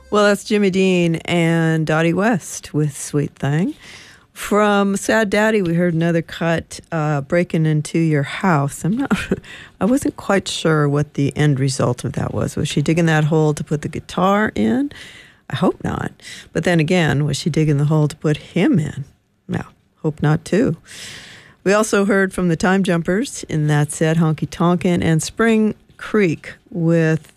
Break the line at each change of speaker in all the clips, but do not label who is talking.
Well, that's Jimmy Dean and Dottie West with Sweet Thing. From Sad Daddy, we heard another cut, Breaking Into Your House. I wasn't quite sure what the end result of that was. Was she digging that hole to put the guitar in? I hope not. But then again, was she digging the hole to put him in? No, hope not too. We also heard from the Time Jumpers in that set, Honky Tonkin' and Spring Creek with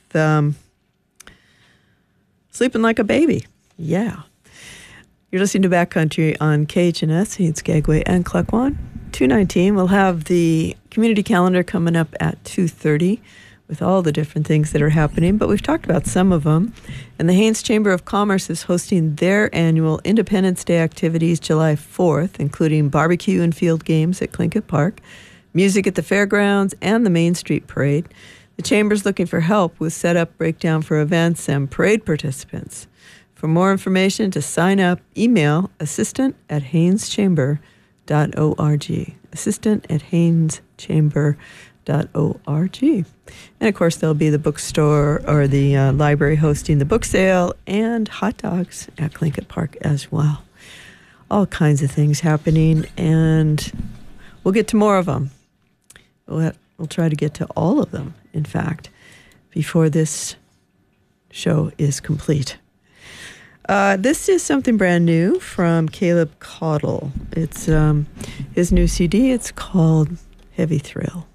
Sleeping Like a Baby. Yeah. You're listening to Backcountry on KHNS, in Skagway and Klukwan. 2:19, we'll have the community calendar coming up at 2:30 with all the different things that are happening, but we've talked about some of them. And the Haines Chamber of Commerce is hosting their annual Independence Day activities July 4th, including barbecue and field games at Tlingit Park, music at the fairgrounds, and the Main Street Parade. The Chamber's looking for help with setup, breakdown for events, and parade participants. For more information, to sign up, email assistant@haineschamber.org. assistant@haineschamber.org. And of course, there'll be the bookstore or the library hosting the book sale and hot dogs at Tlingit Park as well. All kinds of things happening, and we'll get to more of them. We'll try to get to all of them, in fact, before this show is complete. This is something brand new from Caleb Caudle. It's his new CD. It's called Heavy Thrill.